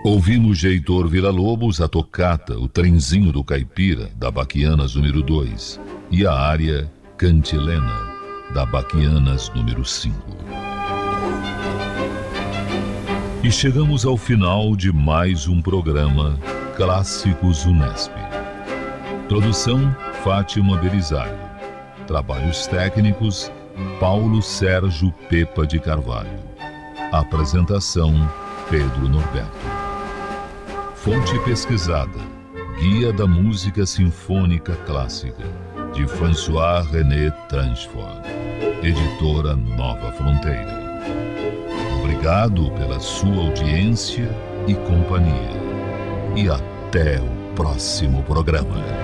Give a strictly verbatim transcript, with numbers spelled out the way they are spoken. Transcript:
Ouvimos Heitor Villa-Lobos, a tocata, o trenzinho do caipira, da Baquianas número dois, e a área Cantilena, da Baquianas número cinco. E chegamos ao final de mais um programa Clássicos Unesp. Produção Fátima Belisário. Trabalhos técnicos Paulo Sérgio Pepa de Carvalho. Apresentação Pedro Norberto. Fonte pesquisada: Guia da Música Sinfônica Clássica, de François-René Tranchfort. Editora Nova Fronteira. Obrigado pela sua audiência e companhia. E até o próximo programa.